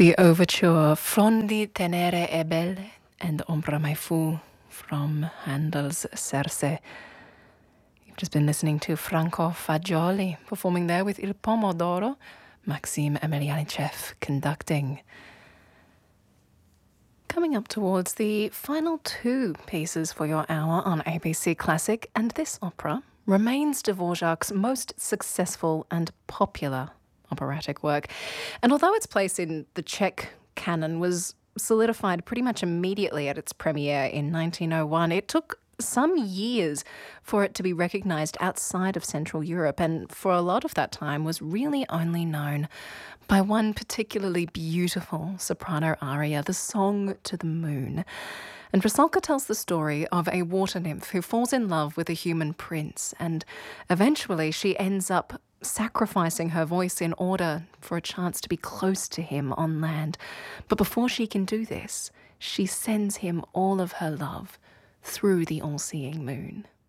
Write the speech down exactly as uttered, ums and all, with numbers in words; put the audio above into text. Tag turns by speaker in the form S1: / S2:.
S1: The overture Fondi tenere e belle and Ombra mai fu from Handel's Circe. You've just been listening to Franco Fagioli performing there with Il Pomodoro, Maxim Emelianichev conducting. Coming up towards the final two pieces for your hour on A B C Classic, and this opera remains Dvorak's most successful and popular operatic work. And although its place in the Czech canon was solidified pretty much immediately at its premiere in nineteen oh one, it took some years for it to be recognised outside of Central Europe, and for a lot of that time was really only known by one particularly beautiful soprano aria, the Song to the Moon. And Rusalka tells the story of a water nymph who falls in love with a human prince, and eventually she ends up sacrificing her voice in order for a chance to be close to him on land. But before she can do this, she sends him all of her love through the all-seeing moon.